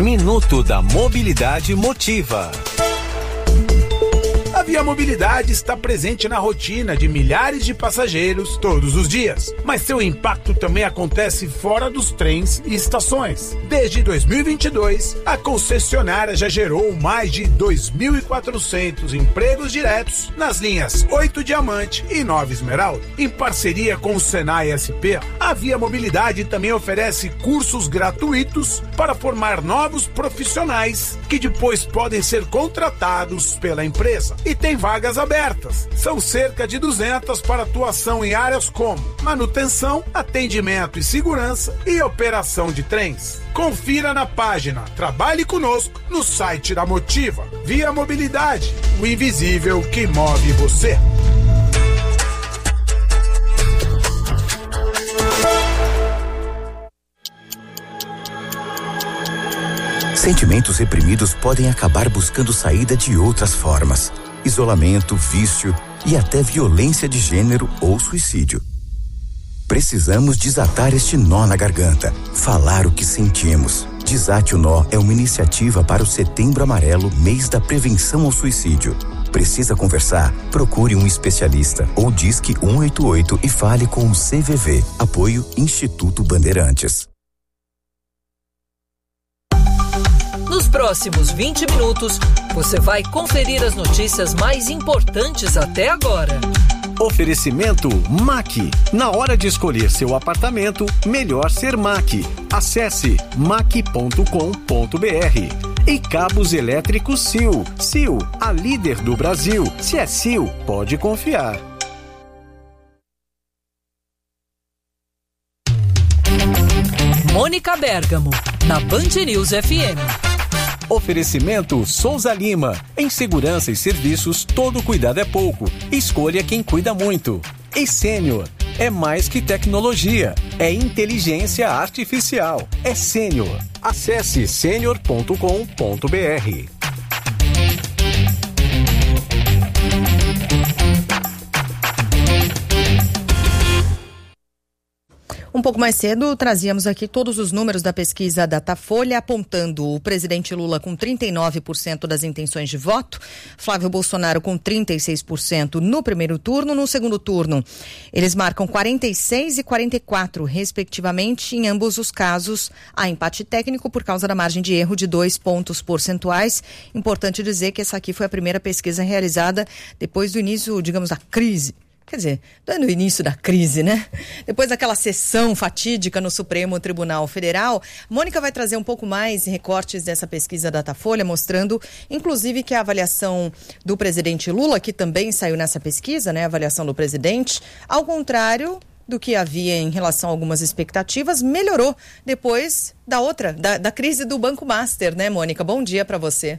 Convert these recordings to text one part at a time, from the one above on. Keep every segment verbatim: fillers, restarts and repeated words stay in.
Minuto da Mobilidade Motiva. A Via Mobilidade está presente na rotina de milhares de passageiros todos os dias, mas seu impacto também acontece fora dos trens e estações. Desde dois mil e vinte e dois, a concessionária já gerou mais de dois mil e quatrocentos empregos diretos nas linhas oito Diamante e nove Esmeralda. Em parceria com o Senai S P, a Via Mobilidade também oferece cursos gratuitos para formar novos profissionais que depois podem ser contratados pela empresa. E tem vagas abertas. São cerca de duzentas para atuação em áreas como manutenção, atendimento e segurança e operação de trens. Confira na página Trabalhe Conosco no site da Motiva. Via Mobilidade, o invisível que move você. Sentimentos reprimidos podem acabar buscando saída de outras formas. Isolamento, vício e até violência de gênero ou suicídio. Precisamos desatar este nó na garganta, falar o que sentimos. Desate o Nó é uma iniciativa para o Setembro Amarelo, mês da prevenção ao suicídio. Precisa conversar? Procure um especialista ou disque um oito oito e fale com o C V V. Apoio Instituto Bandeirantes. Nos próximos vinte minutos, você vai conferir as notícias mais importantes até agora. Oferecimento M A C. Na hora de escolher seu apartamento, melhor ser M A C. Acesse mac ponto com ponto br. E Cabos Elétricos Sil. Sil, a líder do Brasil. Se é Sil, pode confiar. Mônica Bergamo, na Band News F M. Oferecimento Souza Lima. Em segurança e serviços, todo cuidado é pouco. Escolha quem cuida muito. E Sênior. É mais que tecnologia. É inteligência artificial. É Sênior. Acesse sênior ponto com ponto br. Um pouco mais cedo, trazíamos aqui todos os números da pesquisa Datafolha, apontando o presidente Lula com trinta e nove por cento das intenções de voto, Flávio Bolsonaro com trinta e seis por cento no primeiro turno. No segundo turno, eles marcam quarenta e seis e quarenta e quatro, respectivamente. Em ambos os casos, há empate técnico por causa da margem de erro de dois pontos percentuais. Importante dizer que essa aqui foi a primeira pesquisa realizada depois do início, digamos, da crise. Quer dizer, no início da crise, né? Depois daquela sessão fatídica no Supremo Tribunal Federal, Mônica vai trazer um pouco mais recortes dessa pesquisa Datafolha, mostrando, inclusive, que a avaliação do presidente Lula, que também saiu nessa pesquisa, né? A avaliação do presidente, ao contrário do que havia em relação a algumas expectativas, melhorou depois da outra, da, da crise do Banco Master, né, Mônica? Bom dia para você.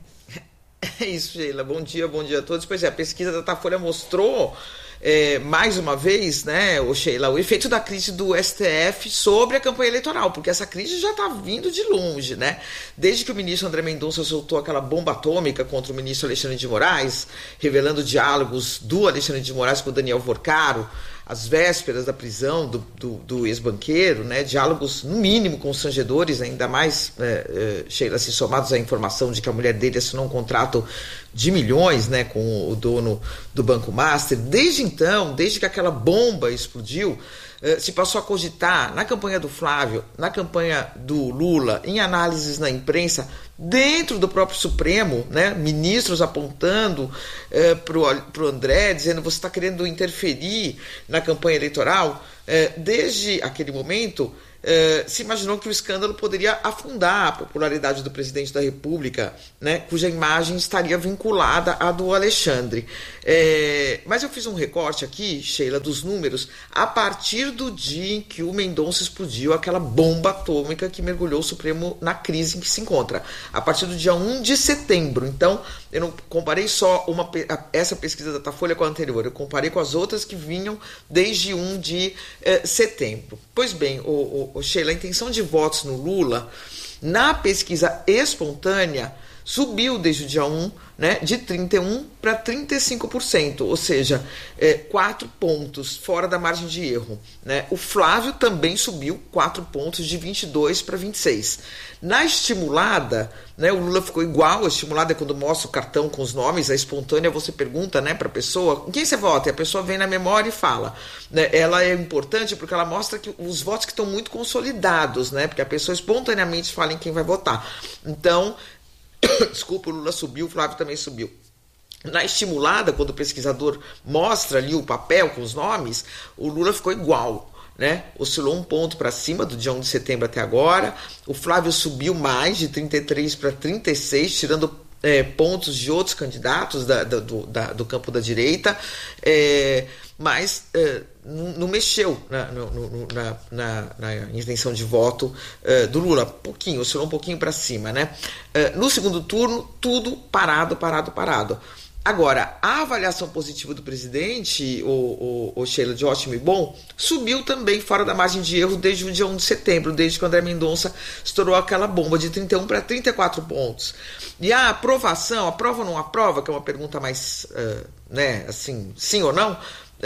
É isso, Sheila. Bom dia, bom dia a todos. Pois é, a pesquisa Datafolha mostrou... É, mais uma vez, né, o Sheila, o efeito da crise do S T F sobre a campanha eleitoral, porque essa crise já está vindo de longe, né? Desde que o ministro André Mendonça soltou aquela bomba atômica contra o ministro Alexandre de Moraes, revelando diálogos do Alexandre de Moraes com o Daniel Vorcaro, às vésperas da prisão do, do, do ex-banqueiro, né, diálogos no mínimo constrangedores, ainda mais, é, é, Sheila, se somados à informação de que a mulher dele assinou um contrato de milhões, né, com o dono do Banco Master. Desde então, desde que aquela bomba explodiu, é, se passou a cogitar na campanha do Flávio, na campanha do Lula, em análises na imprensa, dentro do próprio Supremo, né, ministros apontando é, para o André, dizendo você está querendo interferir na campanha eleitoral. É, desde aquele momento, é, se imaginou que o escândalo poderia afundar a popularidade do presidente da República, né, cuja imagem estaria vinculada à do Alexandre. É, mas eu fiz um recorte aqui, Sheila, dos números, a partir do dia em que o Mendonça explodiu aquela bomba atômica que mergulhou o Supremo na crise em que se encontra. A partir do dia um de setembro. Então, eu não comparei só uma, essa pesquisa da Datafolha com a anterior, eu comparei com as outras que vinham desde um de eh, setembro. Pois bem, o, o, o Sheila, a intenção de votos no Lula, na pesquisa espontânea, subiu desde o dia um, né, de trinta e um por cento para trinta e cinco por cento, ou seja, é, quatro pontos fora da margem de erro. Né? O Flávio também subiu quatro pontos, de vinte e dois para vinte e seis. Na estimulada, né, o Lula ficou igual. A estimulada é quando mostra o cartão com os nomes, a espontânea você pergunta, né, para a pessoa, quem você vota? E a pessoa vem na memória e fala. Né? Ela é importante porque ela mostra que os votos que estão muito consolidados, né, porque a pessoa espontaneamente fala em quem vai votar. Então, desculpa, o Lula subiu, o Flávio também subiu. Na estimulada, quando o pesquisador mostra ali o papel com os nomes, o Lula ficou igual, né? Oscilou um ponto para cima do dia um de setembro até agora. O Flávio subiu mais, de trinta e três para trinta e seis, tirando é, pontos de outros candidatos da, da, do, da, do campo da direita, é, mas é, não, não mexeu na, no, na, na, na intenção de voto é, do Lula. Pouquinho, oscilou um pouquinho para cima, né? É, no segundo turno, tudo parado, parado, parado. Agora, a avaliação positiva do presidente, o, o, o Sheila, de ótimo e bom, subiu também fora da margem de erro desde o dia um de setembro, desde que o André Mendonça estourou aquela bomba de trinta e um para trinta e quatro pontos. E a aprovação, aprova ou não aprova, que é uma pergunta mais, uh, né, assim, sim ou não,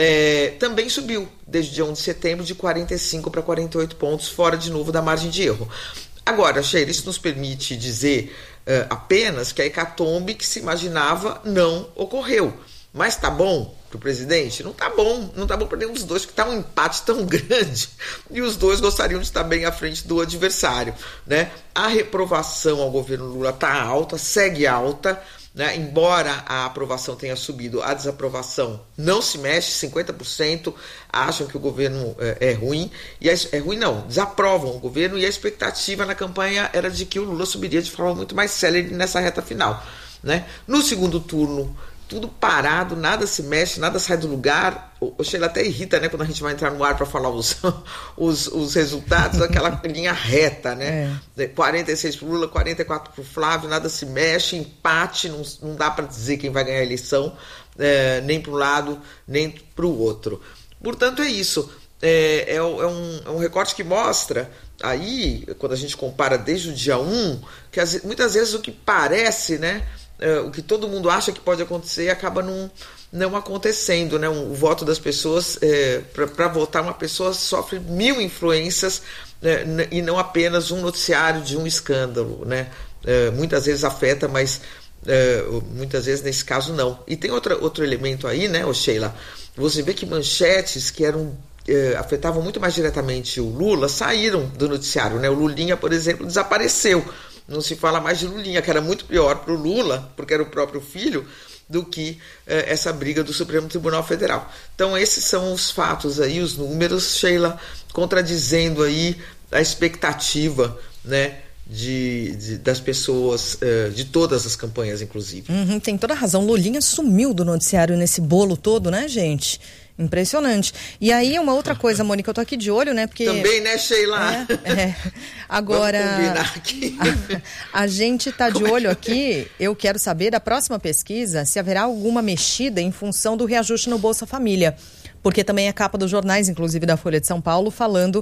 é, também subiu desde o dia um de setembro, de quarenta e cinco para quarenta e oito pontos, fora de novo da margem de erro. Agora, Sheila, isso nos permite dizer uh, apenas que a hecatombe que se imaginava não ocorreu. Mas tá bom para o presidente? Não tá bom. Não tá bom para nenhum dos dois, porque tá um empate tão grande e os dois gostariam de estar bem à frente do adversário. Né? A reprovação ao governo Lula tá alta, segue alta. Né? Embora a aprovação tenha subido, a desaprovação não se mexe, cinquenta por cento acham que o governo é, é ruim, e a, é ruim não, desaprovam o governo, e a expectativa na campanha era de que o Lula subiria de forma muito mais célere nessa reta final. Né? No segundo turno, tudo parado, nada se mexe, nada sai do lugar. O Sheila até irrita, né, quando a gente vai entrar no ar para falar os, os, os resultados, aquela linha reta, né? É. quarenta e seis para o Lula, quarenta e quatro para o Flávio, nada se mexe, empate, não, não dá para dizer quem vai ganhar a eleição, é, nem para um lado, nem para o outro. Portanto, é isso. É, é, é, um, é um recorte que mostra, aí, quando a gente compara desde o dia um, que as, muitas vezes o que parece, né, Uh, o que todo mundo acha que pode acontecer acaba não, não acontecendo, né? Um, o voto das pessoas, é, para votar uma pessoa sofre mil influências, é, e não apenas um noticiário de um escândalo, né? É, muitas vezes afeta, mas é, muitas vezes nesse caso não. E tem outra, outro elemento aí, né, Sheila? Você vê que manchetes que eram é, afetavam muito mais diretamente o Lula saíram do noticiário, né? O Lulinha, por exemplo, desapareceu. Não se fala mais de Lulinha, que era muito pior para o Lula, porque era o próprio filho, do que eh, essa briga do Supremo Tribunal Federal. Então esses são os fatos aí, os números, Sheila, contradizendo aí a expectativa, né, de, de, das pessoas, eh, de todas as campanhas, inclusive. Uhum, tem toda a razão. Lulinha sumiu do noticiário nesse bolo todo, né, gente? Impressionante. E aí, uma outra coisa, Mônica, eu tô aqui de olho, né? Porque também, né, Sheila? É, é. Agora, vamos combinar aqui. A, a gente tá de olho aqui, eu quero saber da próxima pesquisa se haverá alguma mexida em função do reajuste no Bolsa Família. Porque também é capa dos jornais, inclusive da Folha de São Paulo, falando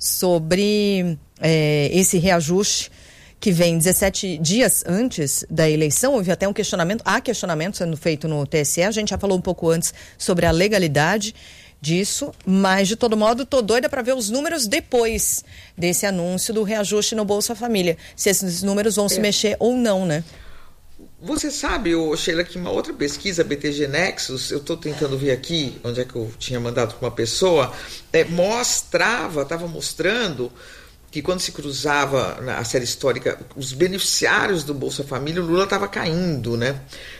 sobre é, esse reajuste que vem dezessete dias antes da eleição. Houve até um questionamento, há questionamento sendo feito no T S E, a gente já falou um pouco antes sobre a legalidade disso, mas de todo modo tô doida para ver os números depois desse anúncio do reajuste no Bolsa Família, se esses números vão é. se mexer ou não, né? Você sabe, oh, Sheila, que uma outra pesquisa, B T G Nexus, eu estou tentando ver aqui, onde é que eu tinha mandado para uma pessoa, é, mostrava, estava mostrando que quando se cruzava na série histórica os beneficiários do Bolsa Família, o Lula estava caindo, né?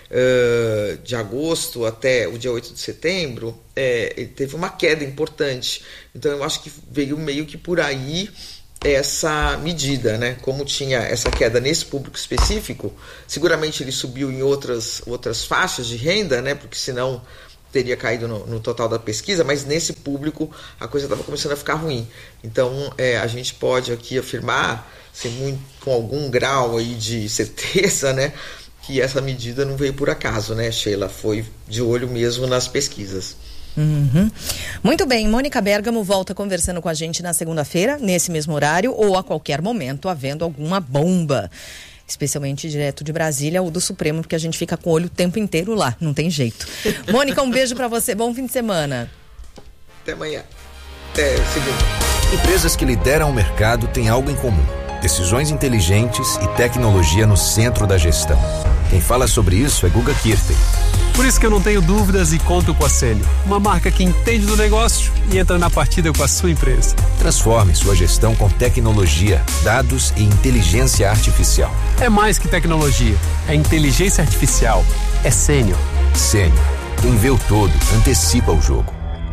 Uh, de agosto até o dia oito de setembro, é, ele teve uma queda importante. Então eu acho que veio meio que por aí essa medida, né? Como tinha essa queda nesse público específico, seguramente ele subiu em outras, outras faixas de renda, né? Porque senão teria caído no, no total da pesquisa, mas nesse público a coisa estava começando a ficar ruim. Então é, a gente pode aqui afirmar, assim, muito, com algum grau aí de certeza, né, que essa medida não veio por acaso, né, Sheila? Foi de olho mesmo nas pesquisas. Uhum. Muito bem, Mônica Bergamo volta conversando com a gente na segunda-feira, nesse mesmo horário, ou a qualquer momento, havendo alguma bomba. especialmente direto de Brasília ou do Supremo, porque a gente fica com o olho o tempo inteiro lá, não tem jeito. Mônica, um beijo para você, bom fim de semana. Até amanhã. Até segunda. Empresas que lideram o mercado têm algo em comum: decisões inteligentes e tecnologia no centro da gestão. Quem fala sobre isso é Guga Kirten. Por isso que eu não tenho dúvidas e conto com a Sênior, uma marca que entende do negócio e entra na partida com a sua empresa. Transforme sua gestão com tecnologia, dados e inteligência artificial. É mais que tecnologia, é inteligência artificial, é Sênior. Sênior. Quem vê o todo, antecipa o jogo.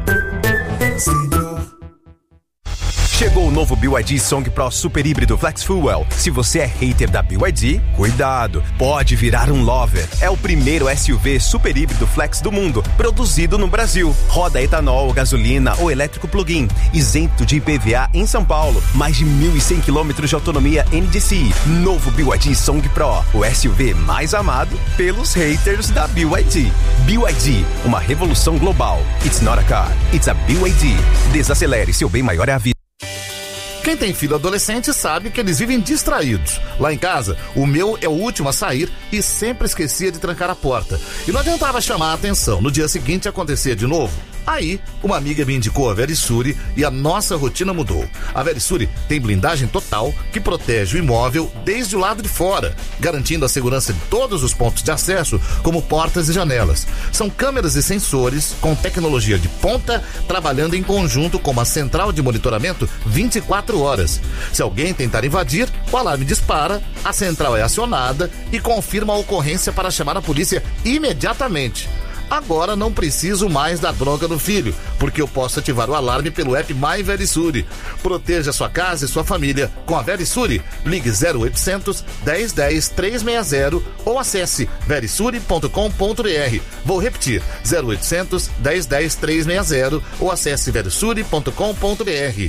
Chegou o novo B Y D Song Pro Super Híbrido Flex Fuel. Se você é hater da B Y D, cuidado, pode virar um lover. É o primeiro S U V super híbrido flex do mundo, produzido no Brasil. Roda etanol, gasolina ou elétrico plug-in, isento de I P V A em São Paulo. Mais de mil e cem quilômetros de autonomia N D C I. Novo B Y D Song Pro, o S U V mais amado pelos haters da B Y D. B Y D, uma revolução global. It's not a car, it's a B Y D. Desacelere, seu bem maior é a vida. Quem tem filho adolescente sabe que eles vivem distraídos. Lá em casa, o meu é o último a sair e sempre esquecia de trancar a porta. E não adiantava chamar a atenção, no dia seguinte acontecia de novo. Aí, uma amiga me indicou a Verisure e a nossa rotina mudou. A Verisure tem blindagem total que protege o imóvel desde o lado de fora, garantindo a segurança de todos os pontos de acesso, como portas e janelas. São câmeras e sensores com tecnologia de ponta, trabalhando em conjunto com uma central de monitoramento vinte e quatro horas. Se alguém tentar invadir, o alarme dispara, a central é acionada e confirma a ocorrência para chamar a polícia imediatamente. Agora não preciso mais dar bronca no filho, porque eu posso ativar o alarme pelo app My Verisure. Proteja sua casa e sua família com a Verisure. Ligue zero oitocentos, dez, dez, trezentos e sessenta ou acesse verisure ponto com ponto br. Vou repetir, zero oitocentos, dez, dez, trezentos e sessenta ou acesse verisure ponto com ponto br.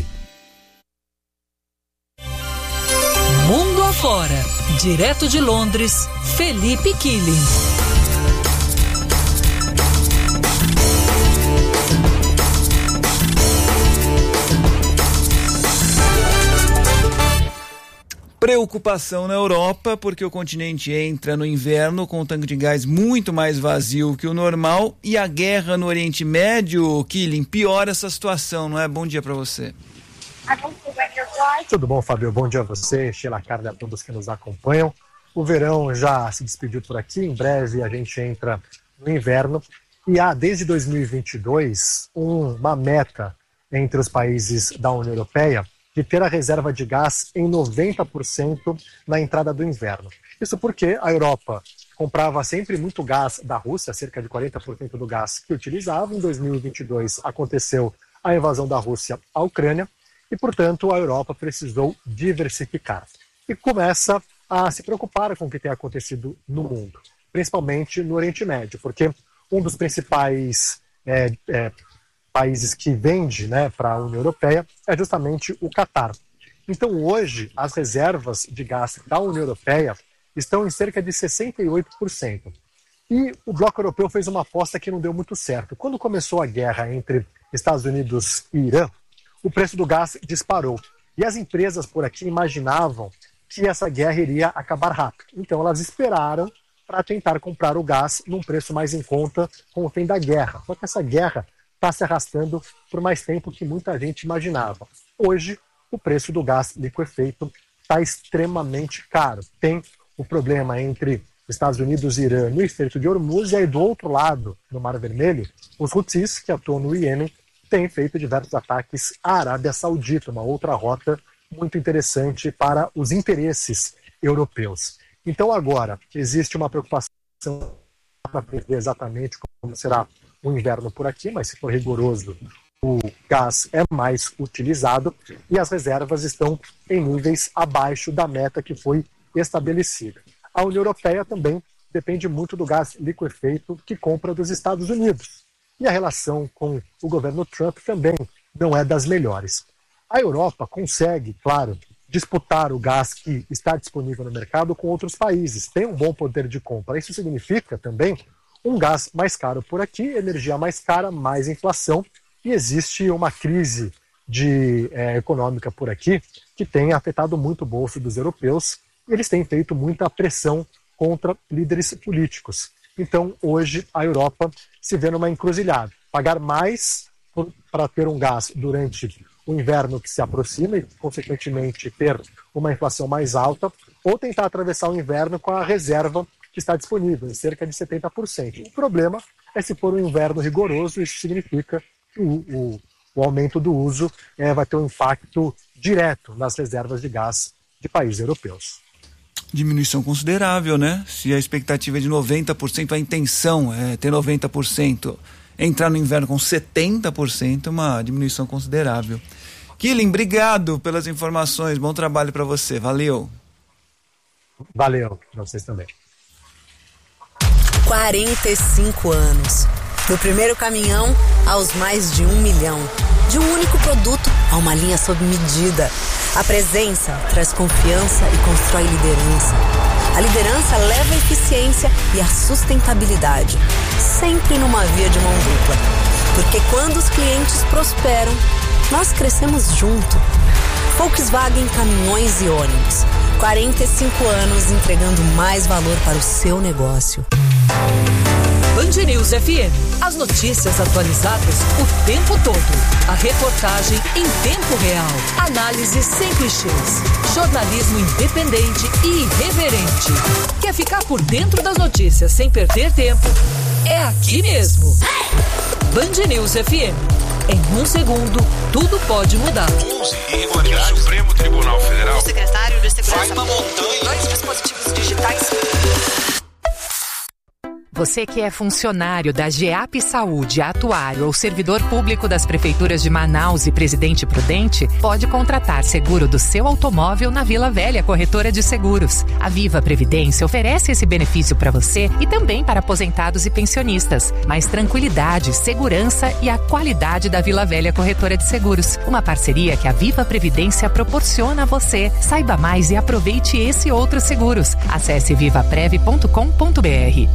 Mundo afora, direto de Londres, Felipe Killing. Preocupação na Europa, porque o continente entra no inverno com um tanque de gás muito mais vazio que o normal, e a guerra no Oriente Médio, Killing, piora essa situação, não é? Bom dia para você. Tudo bom, Fábio? Bom dia a você, Sheila Carne, a todos que nos acompanham. O verão já se despediu por aqui, em breve a gente entra no inverno, e há desde dois mil e vinte e dois um, uma meta entre os países da União Europeia de ter a reserva de gás em noventa por cento na entrada do inverno. Isso porque a Europa comprava sempre muito gás da Rússia, cerca de quarenta por cento do gás que utilizava. Em dois mil e vinte e dois aconteceu a invasão da Rússia à Ucrânia e, portanto, a Europa precisou diversificar. E começa a se preocupar com o que tem acontecido no mundo, principalmente no Oriente Médio, porque um dos principais é, é, países que vende, né, para a União Europeia é justamente o Catar. Então hoje as reservas de gás da União Europeia estão em cerca de sessenta e oito por cento. E o bloco europeu fez uma aposta que não deu muito certo. Quando começou a guerra entre Estados Unidos e Irã, o preço do gás disparou. E as empresas por aqui imaginavam que essa guerra iria acabar rápido. Então elas esperaram para tentar comprar o gás num preço mais em conta com o fim da guerra. Só que essa guerra está se arrastando por mais tempo que muita gente imaginava. Hoje, o preço do gás liquefeito está extremamente caro. Tem o problema entre Estados Unidos e Irã no Estreito de Hormuz, e aí do outro lado, no Mar Vermelho, os Houthis, que atuam no Iêmen, têm feito diversos ataques à Arábia Saudita, uma outra rota muito interessante para os interesses europeus. Então agora, existe uma preocupação para prever exatamente como será o inverno por aqui, mas se for rigoroso, o gás é mais utilizado e as reservas estão em níveis abaixo da meta que foi estabelecida. A União Europeia também depende muito do gás liquefeito que compra dos Estados Unidos. E a relação com o governo Trump também não é das melhores. A Europa consegue, claro, disputar o gás que está disponível no mercado com outros países, tem um bom poder de compra. Isso significa também um gás mais caro por aqui, energia mais cara, mais inflação, e existe uma crise de, é, econômica por aqui que tem afetado muito o bolso dos europeus eles têm feito muita pressão contra líderes políticos. Então, hoje, a Europa se vê numa encruzilhada. Pagar mais para ter um gás durante o inverno que se aproxima e, consequentemente, ter uma inflação mais alta, ou tentar atravessar o inverno com a reserva que está disponível, em cerca de setenta por cento. O problema é se for um inverno rigoroso, isso significa que o, o, o aumento do uso é, vai ter um impacto direto nas reservas de gás de países europeus. Diminuição considerável, né? Se a expectativa é de noventa por cento, a intenção é ter noventa por cento, entrar no inverno com setenta por cento, uma diminuição considerável. Killing, obrigado pelas informações, bom trabalho para você, valeu. Valeu, para vocês também. quarenta e cinco anos. Do primeiro caminhão aos mais de um milhão. De um único produto a uma linha sob medida. A presença traz confiança e constrói liderança. A liderança leva a eficiência e a sustentabilidade. Sempre numa via de mão dupla. Porque quando os clientes prosperam, nós crescemos junto. Volkswagen Caminhões e Ônibus. quarenta e cinco anos entregando mais valor para o seu negócio. Band News F M. As notícias atualizadas o tempo todo. A reportagem em tempo real. Análise sem clichês. Jornalismo independente e irreverente. Quer ficar por dentro das notícias sem perder tempo? É aqui mesmo. Band News F M. Em um segundo, tudo pode mudar. O Supremo Tribunal Federal. O secretário de Segurança. Vai uma montanha. Dois dispositivos digitais. Você que é funcionário da GEAP Saúde, atuário ou servidor público das prefeituras de Manaus e Presidente Prudente, pode contratar seguro do seu automóvel na Vila Velha Corretora de Seguros. A Viva Previdência oferece esse benefício para você e também para aposentados e pensionistas. Mais tranquilidade, segurança e a qualidade da Vila Velha Corretora de Seguros. Uma parceria que a Viva Previdência proporciona a você. Saiba mais e aproveite esse e outros seguros. Acesse viva prev ponto com ponto b r.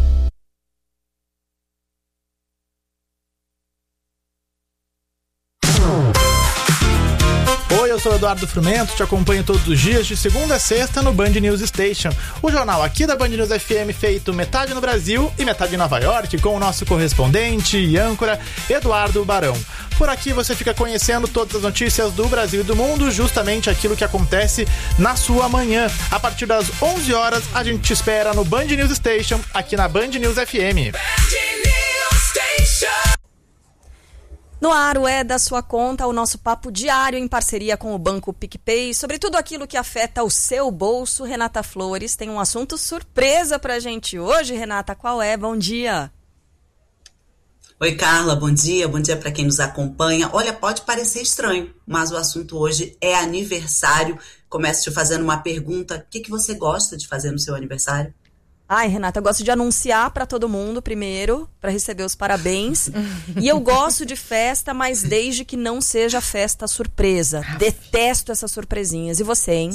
Oi, eu sou o Eduardo Frumento, te acompanho todos os dias de segunda a sexta no Band News Station, o jornal aqui da Band News F M feito metade no Brasil e metade em Nova York, com o nosso correspondente e âncora Eduardo Barão. Por aqui você fica conhecendo todas as notícias do Brasil e do mundo, justamente aquilo que acontece na sua manhã. A partir das onze horas, a gente te espera no Band News Station, aqui na Band News F M. Band News Station. No ar, o É da Sua Conta, o nosso papo diário em parceria com o Banco PicPay, sobre tudo aquilo que afeta o seu bolso. Renata Flores tem um assunto surpresa pra gente hoje. Renata, qual é? Bom dia. Oi, Carla, bom dia. Bom dia para quem nos acompanha. Olha, pode parecer estranho, mas o assunto hoje é aniversário. Começo te fazendo uma pergunta. O que, que você gosta de fazer no seu aniversário? Ai, Renata, eu gosto de anunciar para todo mundo primeiro, para receber os parabéns. E eu gosto de festa, mas desde que não seja festa surpresa. Detesto essas surpresinhas. E você, hein?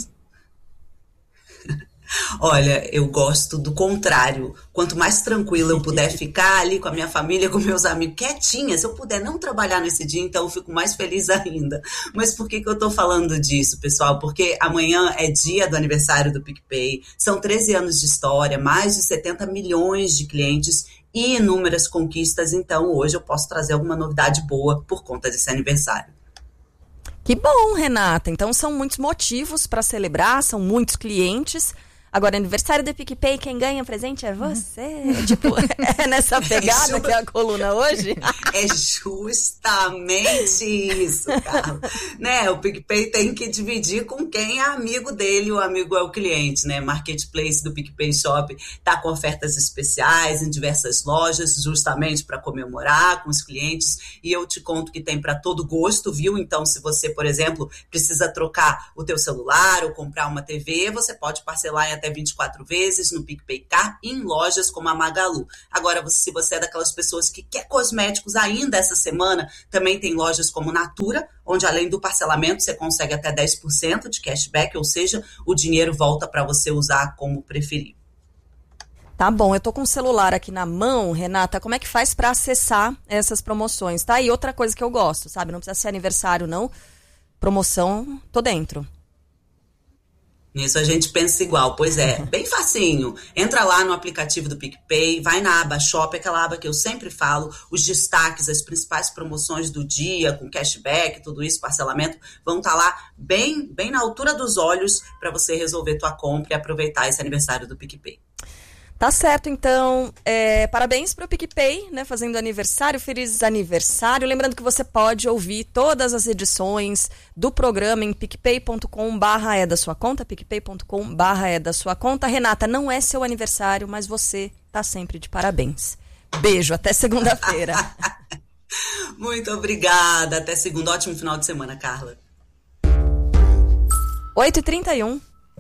Olha, eu gosto do contrário. Quanto mais tranquila eu puder ficar ali com a minha família, com meus amigos, quietinha, se eu puder não trabalhar nesse dia, então eu fico mais feliz ainda. Mas por que que eu tô falando disso, pessoal? Porque amanhã é dia do aniversário do PicPay, são treze anos de história, mais de setenta milhões de clientes e inúmeras conquistas, então hoje eu posso trazer alguma novidade boa por conta desse aniversário. Que bom, Renata. Então são muitos motivos para celebrar, são muitos clientes. Agora, aniversário do PicPay, quem ganha presente é você. Tipo, é nessa pegada que é a coluna hoje? É justamente isso, Carla. Né? O PicPay tem que dividir com quem é amigo dele, o amigo é o cliente, né? Marketplace do PicPay Shop tá com ofertas especiais em diversas lojas, justamente para comemorar com os clientes. E eu te conto que tem para todo gosto, viu? Então, se você, por exemplo, precisa trocar o teu celular ou comprar uma T V, você pode parcelar em até vinte e quatro vezes no PicPay Car e em lojas como a Magalu. Agora, se você é daquelas pessoas que quer cosméticos ainda essa semana, também tem lojas como Natura, onde além do parcelamento você consegue até dez por cento de cashback, ou seja, o dinheiro volta para você usar como preferir. Tá bom, eu tô com o celular aqui na mão, Renata, como é que faz para acessar essas promoções, tá? E outra coisa que eu gosto, sabe? Não precisa ser aniversário, não. Promoção, tô dentro. Nisso a gente pensa igual, pois é, bem facinho. Entra lá no aplicativo do PicPay, vai na aba Shop, aquela aba que eu sempre falo, os destaques, as principais promoções do dia, com cashback, tudo isso, parcelamento, vão estar lá bem, bem na altura dos olhos para você resolver tua compra e aproveitar esse aniversário do PicPay. Tá certo, então, é, parabéns para o PicPay, né, fazendo aniversário, feliz aniversário. Lembrando que você pode ouvir todas as edições do programa em picpay ponto com barra é da sua conta, picpay ponto com barra é da sua conta. Renata, não é seu aniversário, mas você tá sempre de parabéns. Beijo, até segunda-feira. Muito obrigada, até segunda, ótimo final de semana, Carla. oito e trinta e um.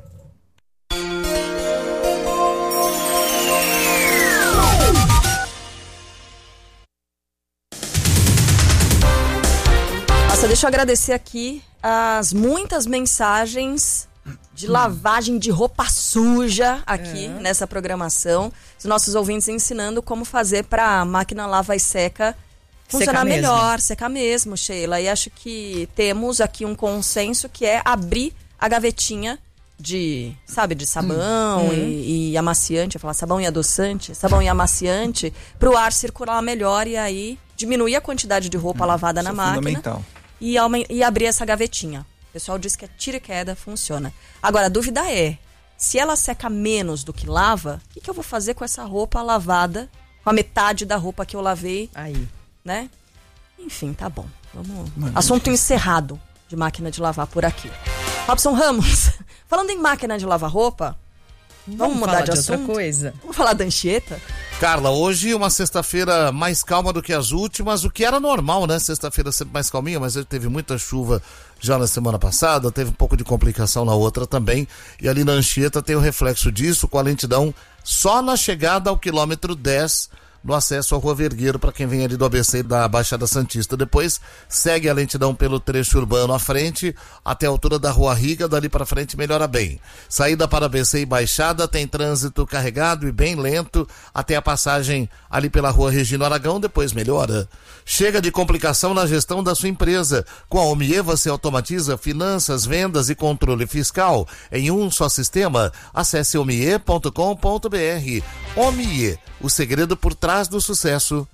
Deixa eu agradecer aqui as muitas mensagens de lavagem de roupa suja aqui é. nessa programação. Os nossos ouvintes ensinando como fazer para a máquina lava e seca funcionar secar melhor, mesmo. secar mesmo, Sheila. E acho que temos aqui um consenso que é abrir a gavetinha de, sabe, de sabão hum. e, e amaciante, eu falar sabão e adoçante, sabão e amaciante, para o ar circular melhor e aí diminuir a quantidade de roupa hum. lavada Isso na é máquina. Fundamental. E, e abrir essa gavetinha. O pessoal diz que é tira e queda, funciona. Agora, a dúvida é, se ela seca menos do que lava, o que, que eu vou fazer com essa roupa lavada, com a metade da roupa que eu lavei? Aí. Né? Enfim, tá bom. Vamos. Mano, Assunto encerrado de máquina de lavar por aqui. Robson Ramos, falando em máquina de lavar roupa, vamos, vamos mudar de, de assunto? Outra coisa. Vamos falar da Anchieta? Carla, hoje uma sexta-feira mais calma do que as últimas, o que era normal, né? Sexta-feira sempre mais calminha, mas teve muita chuva já na semana passada, teve um pouco de complicação na outra também, e ali na Anchieta tem o reflexo disso, com a lentidão só na chegada ao quilômetro dez, no acesso ao Rua Vergueiro, para quem vem ali do A B C da Baixada Santista. Depois segue a lentidão pelo trecho urbano à frente, até a altura da Rua Riga, dali para frente melhora bem. Saída para A B C e Baixada tem trânsito carregado e bem lento, até a passagem ali pela Rua Regina Aragão, depois melhora. Chega de complicação na gestão da sua empresa. Com a Omie você automatiza finanças, vendas e controle fiscal em um só sistema. Acesse omie ponto com ponto br. Omie, o segredo por trás do sucesso.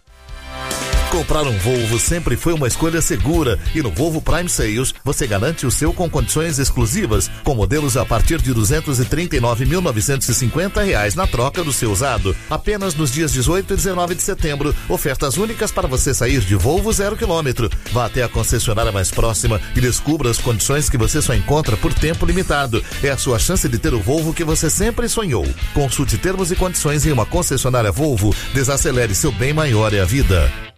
Comprar um Volvo sempre foi uma escolha segura e no Volvo Prime Sales você garante o seu com condições exclusivas, com modelos a partir de duzentos e trinta e nove mil novecentos e cinquenta reais na troca do seu usado. Apenas nos dias dezoito e dezenove de setembro, ofertas únicas para você sair de Volvo zero quilômetro. Vá até a concessionária mais próxima e descubra as condições que você só encontra por tempo limitado. É a sua chance de ter o Volvo que você sempre sonhou. Consulte termos e condições em uma concessionária Volvo. Desacelere, seu bem maior é a vida.